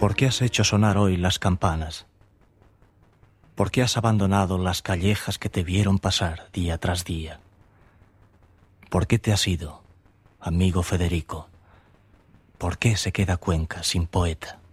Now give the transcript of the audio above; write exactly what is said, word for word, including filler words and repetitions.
¿Por qué has hecho sonar hoy las campanas? ¿Por qué has abandonado las callejas que te vieron pasar día tras día? ¿Por qué te has ido, amigo Federico? ¿Por qué se queda Cuenca sin poeta?